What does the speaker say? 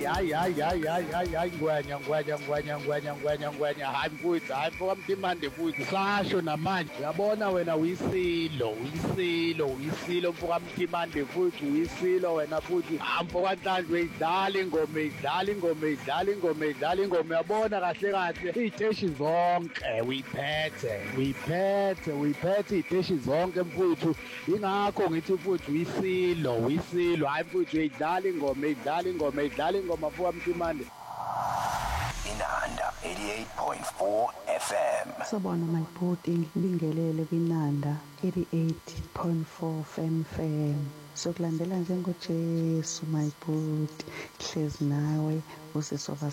hayi ngwenya hayi mfowethu hayi mfokamtimande mfowethu sasho namanje uyabona wena uyisilo mfokamtimande mfowethu uyisilo wena futhi mfokanhlanhla idlala ingoma uyabona kahle iy'teshi zonke uyiphethe iy'teshi zonke mfowethu ingakho ngithi mfowethu uyisilo hayi mfowethu uyidlala ingoma mfokamtimande. Inanda 88.4 FM. Sabona my body ngibingelele kwinanda 88.4 FM. Sokulandela njengoJesu my body hlezi nawe usesova